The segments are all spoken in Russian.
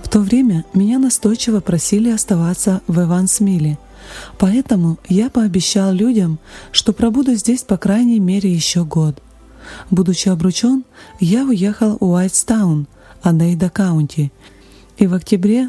В то время меня настойчиво просили оставаться в Эвансмилле, поэтому я пообещал людям, что пробуду здесь по крайней мере еще год. Будучи обручен, я уехал в Уайтстаун, Онейда Каунти, и в октябре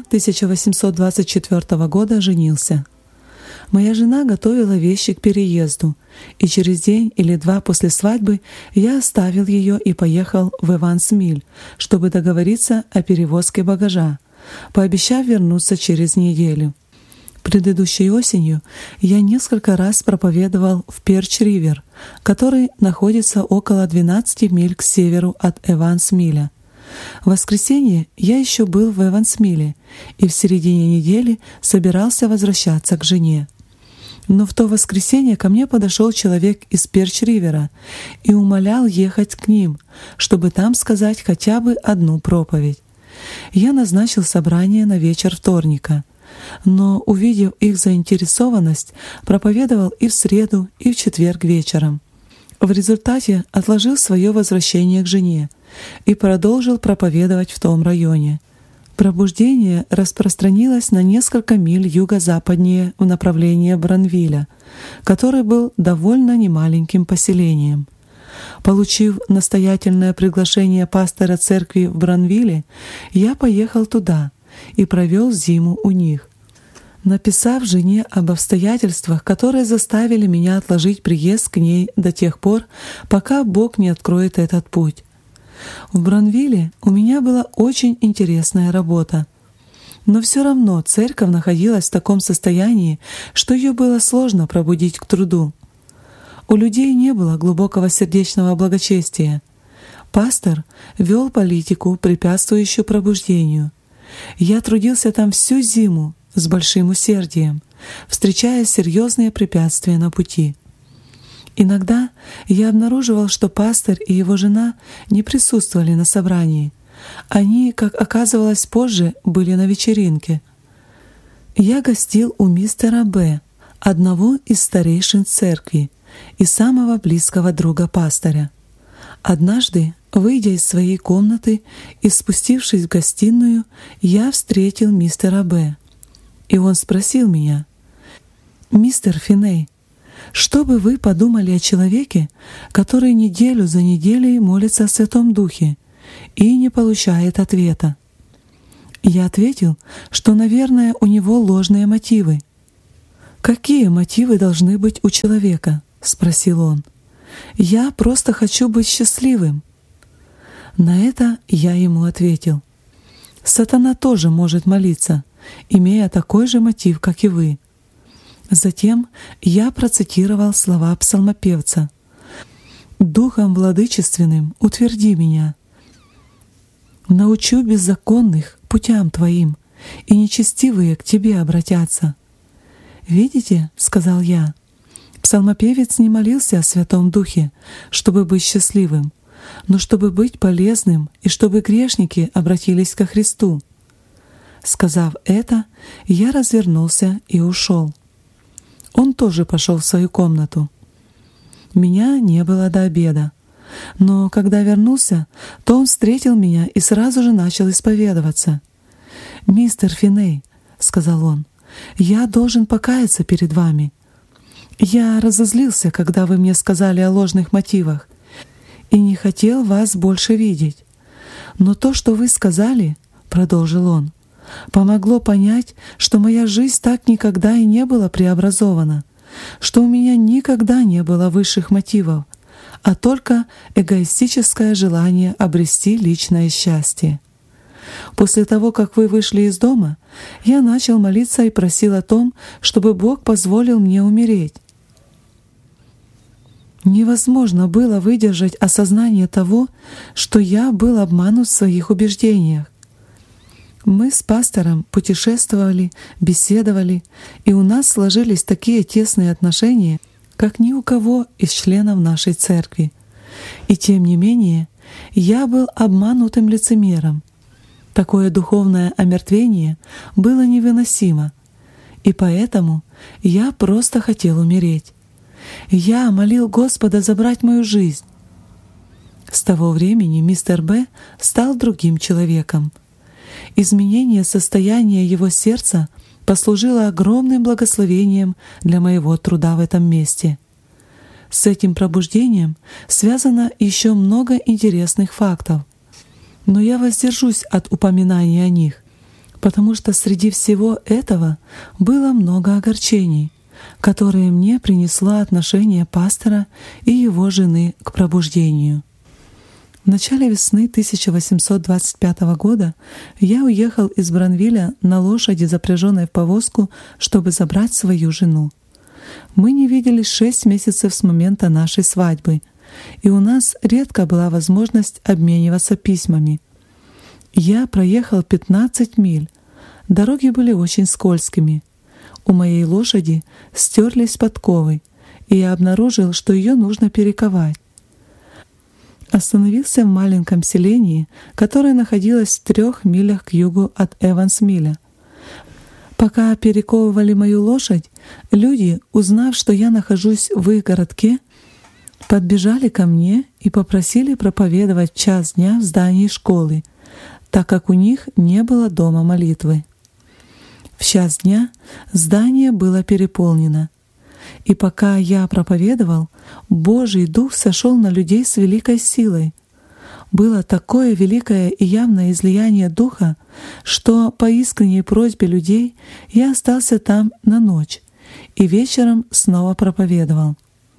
1824 года женился. Моя жена готовила вещи к переезду, и через день или два после свадьбы я оставил ее и поехал в Эвансмилл, чтобы договориться о перевозке багажа, пообещав вернуться через неделю. Предыдущей осенью я несколько раз проповедовал в Перч-Ривер, который находится около 12 миль к северу от Эвансмилля. В воскресенье я еще был в Эвансмилле и в середине недели собирался возвращаться к жене. Но в то воскресенье ко мне подошел человек из Перч-Ривера и умолял ехать к ним, чтобы там сказать хотя бы одну проповедь. Я назначил собрание на вечер вторника, но, увидев их заинтересованность, проповедовал и в среду, и в четверг вечером. В результате отложил свое возвращение к жене и продолжил проповедовать в том районе. Пробуждение распространилось на несколько миль юго-западнее в направлении Бранвилля, который был довольно немаленьким поселением. Получив настоятельное приглашение пастора церкви в Бранвилле, я поехал туда и провел зиму у них, написав жене об обстоятельствах, которые заставили меня отложить приезд к ней до тех пор, пока Бог не откроет этот путь. В Бранвилле у меня была очень интересная работа, но все равно церковь находилась в таком состоянии, что ее было сложно пробудить к труду. У людей не было глубокого сердечного благочестия. Пастор вел политику, препятствующую пробуждению. Я трудился там всю зиму с большим усердием, встречая серьезные препятствия на пути. Иногда я обнаруживал, что пастор и его жена не присутствовали на собрании. Они, как оказывалось позже, были на вечеринке. Я гостил у мистера Б., одного из старейшин церкви и самого близкого друга пастыря. Однажды, выйдя из своей комнаты и спустившись в гостиную, я встретил мистера Б., и он спросил меня: «Мистер Финей, что бы вы подумали о человеке, который неделю за неделей молится о Святом Духе и не получает ответа?» Я ответил, что, наверное, у него ложные мотивы. «Какие мотивы должны быть у человека?» — спросил он. «Я просто хочу быть счастливым». На это я ему ответил: «Сатана тоже может молиться, имея такой же мотив, как и вы». Затем я процитировал слова псалмопевца: «Духом владычественным утверди меня, научу беззаконных путям твоим, и нечестивые к тебе обратятся». «Видите, — сказал я, — псалмопевец не молился о Святом Духе, чтобы быть счастливым, но чтобы быть полезным и чтобы грешники обратились ко Христу». Сказав это, я развернулся и ушел. Он тоже пошел в свою комнату. Меня не было до обеда, но когда вернулся, то он встретил меня и сразу же начал исповедоваться. «Мистер Финей, — сказал он, — я должен покаяться перед вами. Я разозлился, когда вы мне сказали о ложных мотивах, и не хотел вас больше видеть. Но то, что вы сказали, — продолжил он, — помогло понять, что моя жизнь так никогда и не была преобразована, что у меня никогда не было высших мотивов, а только эгоистическое желание обрести личное счастье. После того, как вы вышли из дома, я начал молиться и просил о том, чтобы Бог позволил мне умереть. Невозможно было выдержать осознание того, что я был обманут в своих убеждениях. Мы с пастором путешествовали, беседовали, и у нас сложились такие тесные отношения, как ни у кого из членов нашей церкви. И тем не менее, я был обманутым лицемером. Такое духовное омертвение было невыносимо, и поэтому я просто хотел умереть. Я молил Господа забрать мою жизнь. С того времени мистер Б. стал другим человеком. изменение состояния его сердца послужило огромным благословением для моего труда в этом месте. С этим пробуждением связано еще много интересных фактов, но я воздержусь от упоминания о них, потому что среди всего этого было много огорчений, которые мне принесло отношение пастора и его жены к пробуждению. В начале весны 1825 года я уехал из Бранвилля на лошади, запряженной в повозку, чтобы забрать свою жену. Мы не виделись 6 месяцев с момента нашей свадьбы, и у нас редко была возможность обмениваться письмами. Я проехал 15 миль. Дороги были очень скользкими. У моей лошади стерлись подковы, и я обнаружил, что ее нужно перековать. Остановился в маленьком селении, которое находилось в 3 милях к югу от Эвансмилля. Пока перековывали мою лошадь, люди, узнав, что я нахожусь в их городке, подбежали ко мне и попросили проповедовать в час дня в здании школы, так как у них не было дома молитвы. В час дня здание было переполнено, и пока я проповедовал, Божий Дух сошел на людей с великой силой. Было такое великое и явное излияние Духа, что по искренней просьбе людей я остался там на ночь и вечером снова проповедовал.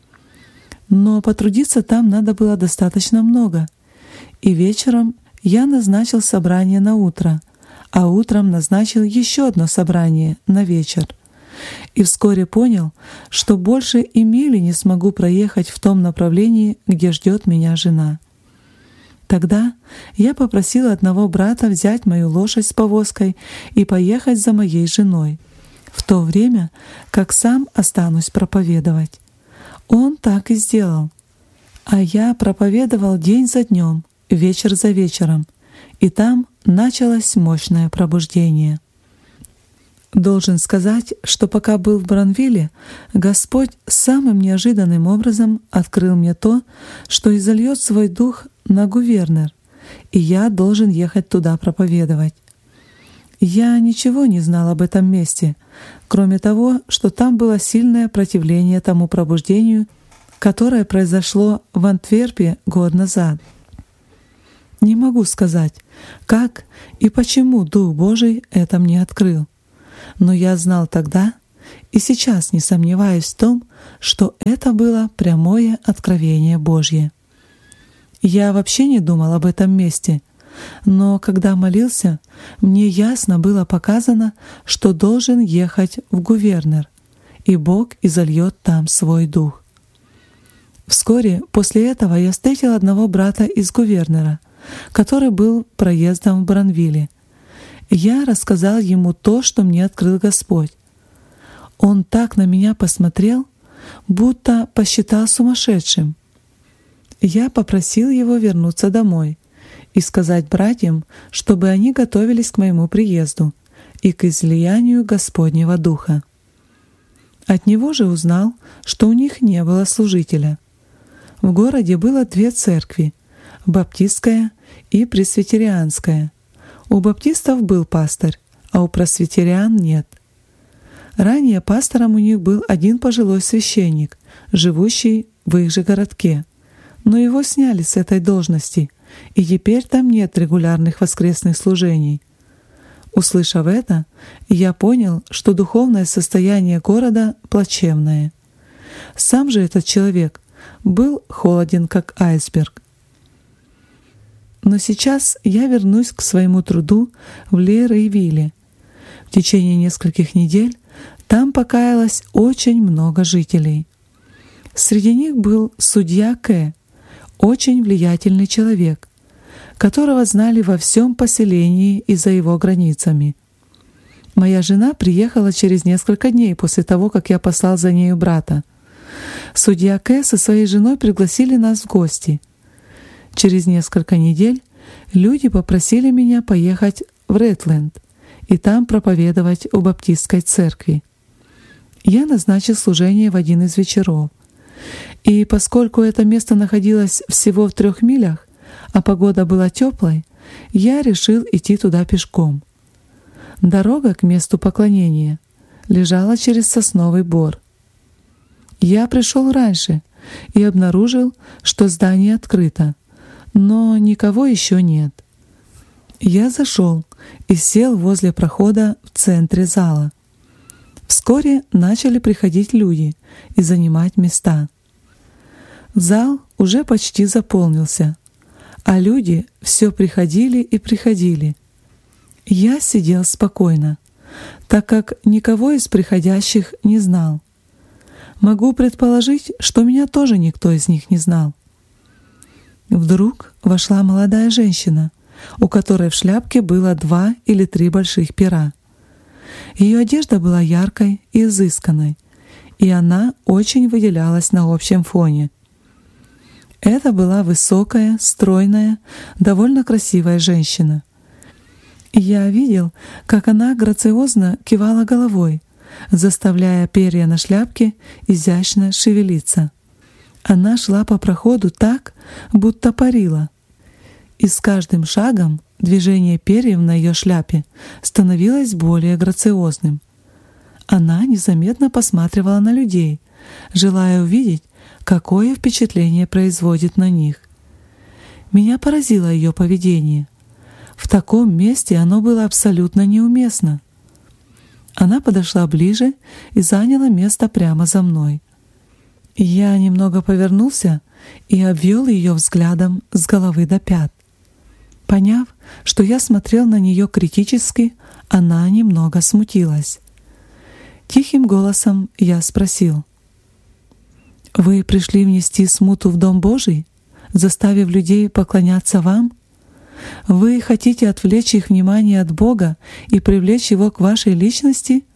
Но потрудиться там надо было достаточно много, и вечером я назначил собрание на утро, а утром назначил еще одно собрание на вечер. И вскоре понял, что больше и мили не смогу проехать в том направлении, где ждет меня жена. Тогда я попросил одного брата взять мою лошадь с повозкой и поехать за моей женой, в то время как сам останусь проповедовать. Он так и сделал. А я проповедовал день за днем, вечер за вечером, и там началось мощное пробуждение. Должен сказать, что пока был в Бранвилле, Господь самым неожиданным образом открыл мне то, что изольет свой дух на Гувернер, и я должен ехать туда проповедовать. Я ничего не знал об этом месте, кроме того, что там было сильное противление тому пробуждению, которое произошло в Антверпе год назад. Не могу сказать, как и почему Дух Божий это мне открыл. Но я знал тогда и сейчас не сомневаюсь в том, что это было прямое откровение Божье. Я вообще не думал об этом месте, но когда молился, мне ясно было показано, что должен ехать в Гувернер, и Бог изольет там свой Дух. Вскоре после этого я встретил одного брата из Гувернера, который был проездом в Бранвилле. Я рассказал ему то, что мне открыл Господь. Он так на меня посмотрел, будто посчитал сумасшедшим. Я попросил его вернуться домой и сказать братьям, чтобы они готовились к моему приезду и к излиянию Господнего Духа. От него же узнал, что у них не было служителя. В городе было 2 церкви — баптистская и пресвитерианская. У баптистов был пастырь, а у пресвитериан нет. Ранее пастором у них был один пожилой священник, живущий в их же городке, но его сняли с этой должности, и теперь там нет регулярных воскресных служений. Услышав это, я понял, что духовное состояние города плачевное. Сам же этот человек был холоден, как айсберг. Но сейчас я вернусь к своему труду в Лейрейвилле. В течение нескольких недель там покаялось очень много жителей. Среди них был судья К., очень влиятельный человек, которого знали во всем поселении и за его границами. Моя жена приехала через несколько дней после того, как я послал за нею брата. Судья К. со своей женой пригласили нас в гости. Через несколько недель люди попросили меня поехать в Редленд и там проповедовать у баптистской церкви. Я назначил служение в один из вечеров. И поскольку это место находилось всего в 3 милях, а погода была теплой, я решил идти туда пешком. Дорога к месту поклонения лежала через сосновый бор. Я пришел раньше и обнаружил, что здание открыто, но никого еще нет. Я зашел и сел возле прохода в центре зала. Вскоре начали приходить люди и занимать места. Зал уже почти заполнился, а люди все приходили и приходили. Я сидел спокойно, так как никого из приходящих не знал. Могу предположить, что меня тоже никто из них не знал. Вдруг вошла молодая женщина, у которой в шляпке было 2 или 3 больших пера. Ее одежда была яркой и изысканной, и она очень выделялась на общем фоне. Это была высокая, стройная, довольно красивая женщина. Я видел, как она грациозно кивала головой, заставляя перья на шляпке изящно шевелиться. Она шла по проходу так, будто парила. И с каждым шагом движение перьев на ее шляпе становилось более грациозным. Она незаметно посматривала на людей, желая увидеть, какое впечатление производит на них. Меня поразило ее поведение. В таком месте оно было абсолютно неуместно. Она подошла ближе и заняла место прямо за мной. Я немного повернулся и обвел ее взглядом с головы до пят. Поняв, что я смотрел на нее критически, она немного смутилась. Тихим голосом я спросил: «Вы пришли внести смуту в Дом Божий, заставив людей поклоняться вам? Вы хотите отвлечь их внимание от Бога и привлечь его к вашей личности?»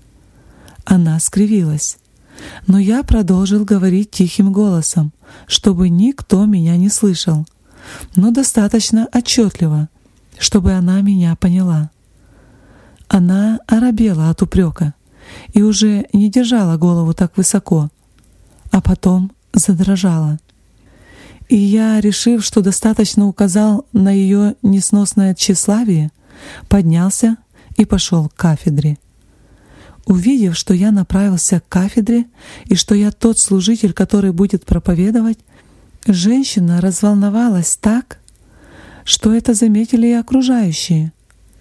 Она скривилась, но я продолжил говорить тихим голосом, чтобы никто меня не слышал, но достаточно отчетливо, чтобы она меня поняла. Она оробела от упрека и уже не держала голову так высоко, а потом задрожала. И я, решив, что достаточно указал на ее несносное тщеславие, поднялся и пошел к кафедре. Увидев, что я направился к кафедре и что я тот служитель, который будет проповедовать, женщина разволновалась так, что это заметили и окружающие.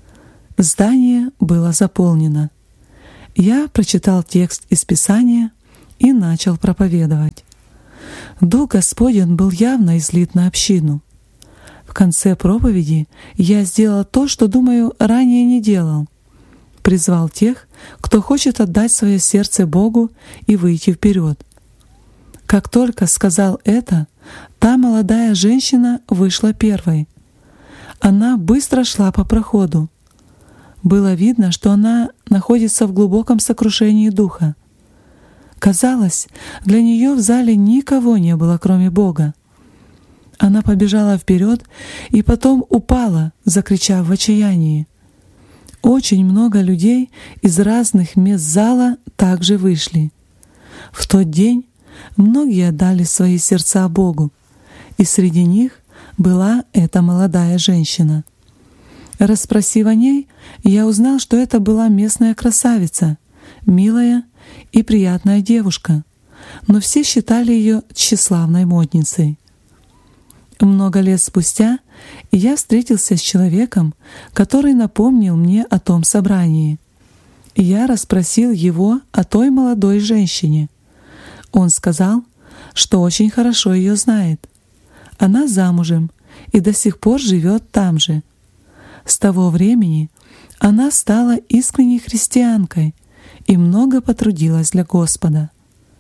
Здание было заполнено. Я прочитал текст из Писания и начал проповедовать. Дух Господень был явно излит на общину. В конце проповеди я сделал то, что, думаю, ранее не делал. Призвал тех, кто хочет отдать свое сердце Богу и выйти вперед. Как только сказал это, та молодая женщина вышла первой. Она быстро шла по проходу. Было видно, что она находится в глубоком сокрушении духа. Казалось, для нее в зале никого не было, кроме Бога. Она побежала вперед и потом упала, закричав в отчаянии. Очень много людей из разных мест зала также вышли. В тот день многие отдали свои сердца Богу, и среди них была эта молодая женщина. Расспросив о ней, я узнал, что это была местная красавица, милая и приятная девушка, но все считали ее тщеславной модницей. Много лет спустя я встретился с человеком, который напомнил мне о том собрании. Я расспросил его о той молодой женщине. Он сказал, что очень хорошо ее знает. Она замужем и до сих пор живет там же. С того времени она стала искренней христианкой и много потрудилась для Господа.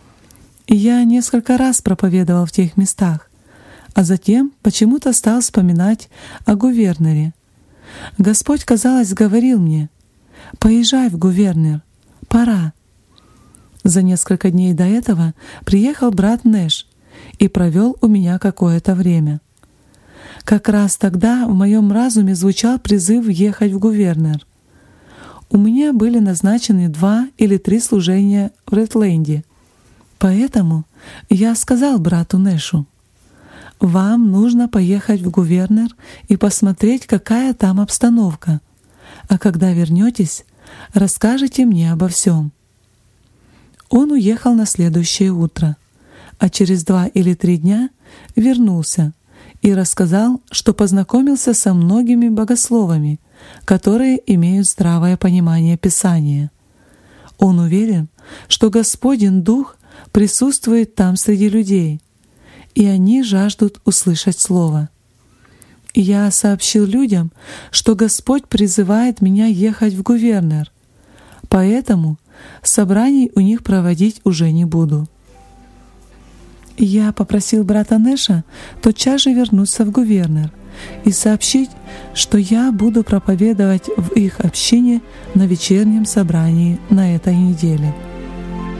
Я несколько раз проповедовал в тех местах, а затем почему-то стал вспоминать о Гувернере. Господь, казалось, говорил мне: «Поезжай в Гувернер, пора». За несколько дней до этого приехал брат Нэш и провел у меня какое-то время. Как раз тогда в моем разуме звучал призыв ехать в Гувернер. У меня были назначены 2 или 3 служения в Редленде. Поэтому я сказал брату Нэшу: вам нужно поехать в Гувернер и посмотреть, какая там обстановка. А когда вернетесь, расскажете мне обо всем». Он уехал на следующее утро, а через 2 или 3 дня вернулся и рассказал, что познакомился со многими богословами, которые имеют здравое понимание Писания. Он уверен, что Господень Дух присутствует там среди людей, и они жаждут услышать Слово. Я сообщил людям, что Господь призывает меня ехать в Гувернер, поэтому собраний у них проводить уже не буду. Я попросил брата Нэша тотчас же вернуться в Гувернер и сообщить, что я буду проповедовать в их общине на вечернем собрании на этой неделе.